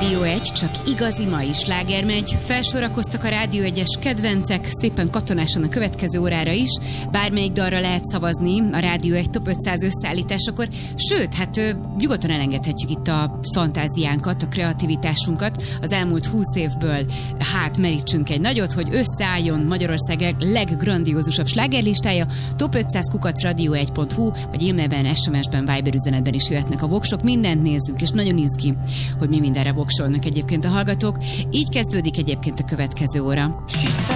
Rádió 1, csak igazi mai sláger megy. Felsorakoztak a Rádió 1-es kedvencek, szépen katonáson a következő órára is. Bármelyik dalra lehet szavazni a Rádió 1 Top 500 összeállításakor. Sőt, hát nyugodtan elengedhetjük itt a fantáziánkat, a kreativitásunkat. Az elmúlt 20 évből merítsünk egy nagyot, hogy összeálljon Magyarország leggrandiózusabb slágerlistája. Top 500 @radio1.hu, vagy e-mailben, SMS-ben, Viber üzenetben is jöhetnek a voksok. Mindent nézzünk, és nagyon izgi, hogy mi mindenre voksolnak egyébként a hallgatók. Így kezdődik egyébként a következő óra.